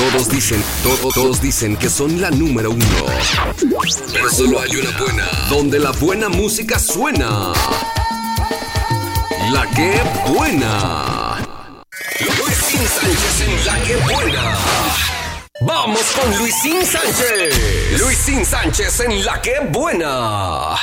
Todos dicen que son la número uno. Pero solo hay una buena, donde la buena música suena. La que buena. Luisín Sánchez en La que buena. Vamos con Luisín Sánchez. Luisín Sánchez en La que buena.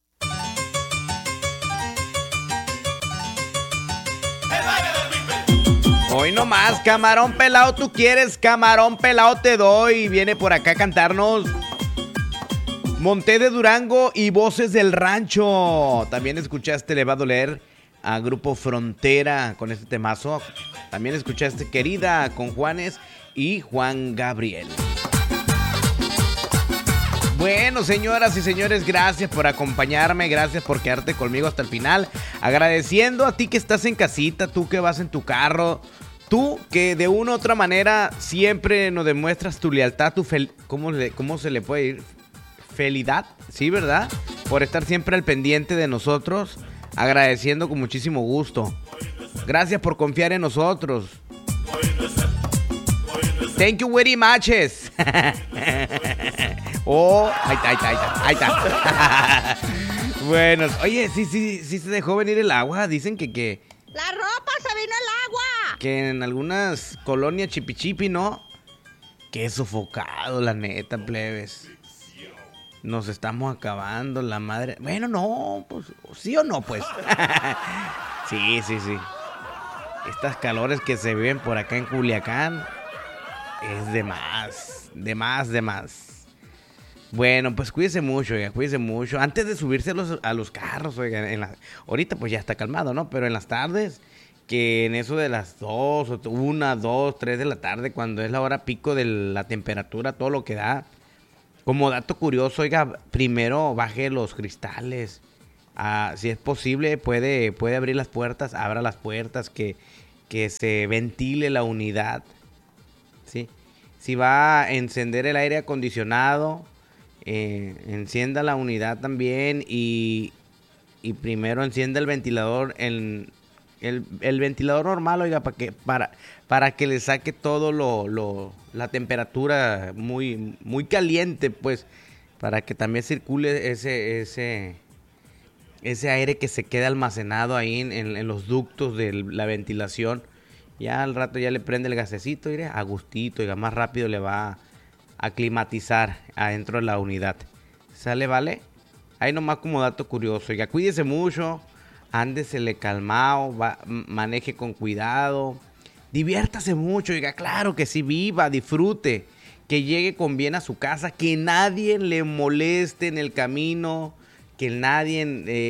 Hoy nomás, camarón pelado, tú quieres, camarón pelado te doy. Viene por acá a cantarnos Monté de Durango y Voces del Rancho. También escuchaste Le va a doler a Grupo Frontera con este temazo. También escuchaste Querida con Juanes y Juan Gabriel. Bueno, señoras y señores, gracias por acompañarme, gracias por quedarte conmigo hasta el final. Agradeciendo a ti que estás en casita, tú que vas en tu carro, tú que de una u otra manera siempre nos demuestras tu lealtad, ¿cómo se le puede ir? Fidelidad, sí, ¿verdad? Por estar siempre al pendiente de nosotros, agradeciendo con muchísimo gusto. Gracias por confiar en nosotros. Thank you very much. Oh, ahí está. Bueno, oye, sí se dejó venir el agua. Dicen que ¡La ropa se vino el agua! Que en algunas colonias chipichipi, ¿no? Qué sofocado, la neta, plebes. Nos estamos acabando, la madre. Bueno, no, pues, ¿sí o no, pues? Sí. Estas calores que se viven por acá en Culiacán es de más. Bueno, pues cuídese mucho, oiga, cuídese mucho. Antes de subirse a los carros, oiga, ahorita pues ya está calmado, ¿no? Pero en las tardes, que en eso de las 2, 1, 2, 3 de la tarde, cuando es la hora pico de la temperatura, todo lo que da. Como dato curioso, oiga, primero baje los cristales. Si es posible, puede abrir las puertas, abra las puertas, que se ventile la unidad. ¿Sí? Si va a encender el aire acondicionado, encienda la unidad también y primero encienda el ventilador, el ventilador normal, oiga, para que le saque todo la temperatura muy, muy caliente, pues, para que también circule ese aire que se queda almacenado ahí en los ductos de la ventilación. Ya al rato ya le prende el gasecito, iré a gustito, oiga, más rápido le va a climatizar adentro de la unidad. ¿Sale, vale? Ahí nomás como dato curioso, oiga, cuídese mucho, ándesele calmado, maneje con cuidado, diviértase mucho, oiga, claro que sí, viva, disfrute, que llegue con bien a su casa, que nadie le moleste en el camino, que nadie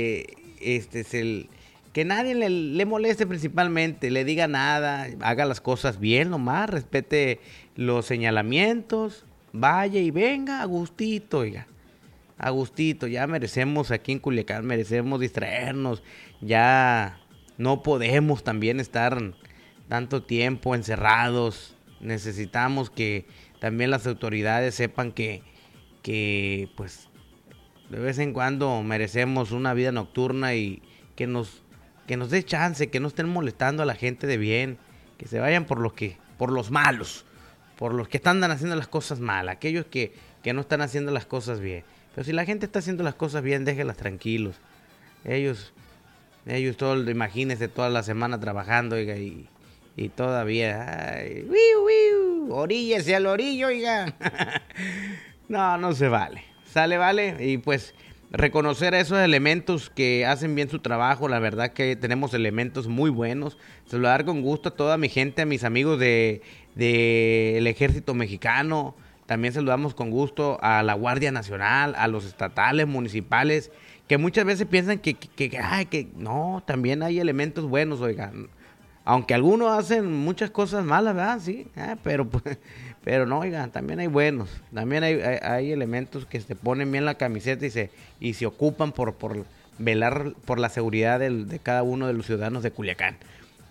que nadie le moleste principalmente, le diga nada, haga las cosas bien nomás, respete los señalamientos, vaya y venga a gustito, oiga. A gustito, ya merecemos aquí en Culiacán, merecemos distraernos, ya no podemos también estar tanto tiempo encerrados, necesitamos que también las autoridades sepan que pues de vez en cuando merecemos una vida nocturna y que nos dé chance, que no estén molestando a la gente de bien, que se vayan por los malos, por los que están haciendo las cosas mal, aquellos que no están haciendo las cosas bien. Pero si la gente está haciendo las cosas bien, déjenlas tranquilos. Ellos imagínense toda la semana trabajando, oiga, y todavía, oríllese al orillo, oiga. No se vale. Sale, vale, y pues reconocer a esos elementos que hacen bien su trabajo. La verdad que tenemos elementos muy buenos. Saludar con gusto a toda mi gente, a mis amigos del Ejército Mexicano. También saludamos con gusto a la Guardia Nacional, a los estatales, municipales, que muchas veces piensan que no, también hay elementos buenos, oigan. Aunque algunos hacen muchas cosas malas, ¿verdad? Sí, pero no, oigan, también hay buenos. También hay elementos que se ponen bien la camiseta y se ocupan por velar por la seguridad de cada uno de los ciudadanos de Culiacán.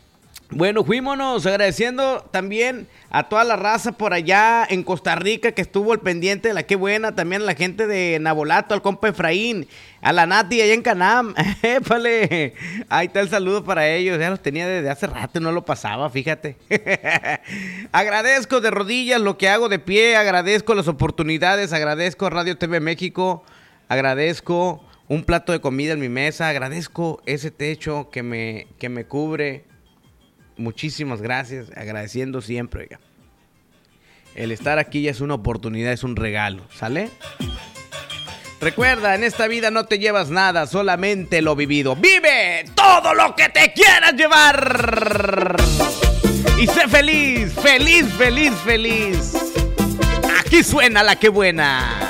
Bueno, fuímonos agradeciendo también a toda la raza por allá en Costa Rica que estuvo al pendiente de la Qué Buena, también a la gente de Nabolato, al compa Efraín, a la Nati allá en Canam. ¡Épale! Ahí está el saludo para ellos, ya los tenía desde hace rato, no lo pasaba, fíjate. Agradezco de rodillas lo que hago de pie, agradezco las oportunidades, agradezco a Radio TV México, agradezco un plato de comida en mi mesa, agradezco ese techo que me cubre. Muchísimas gracias, agradeciendo siempre, oiga. El estar aquí ya es una oportunidad, es un regalo, ¿sale? Recuerda, en esta vida no te llevas nada, solamente lo vivido. ¡Vive todo lo que te quieras llevar! Y sé feliz, feliz, feliz, feliz. Aquí suena la Qué Buena.